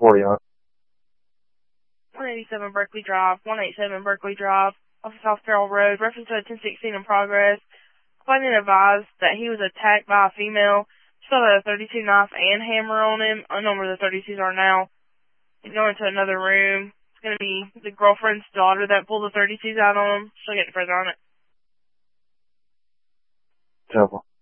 for you? 187 Berkeley Drive, 187 Berkeley Drive, off of South Carroll Road, reference to a 1016 in progress. Complainant advised that he was attacked by a female. Still had a 32 knife and hammer on him. Unknown where the 32s are now. He's going to another room. It's going to be the girlfriend's daughter that pulled the 32s out on him. She'll get the prison on it. Terrible.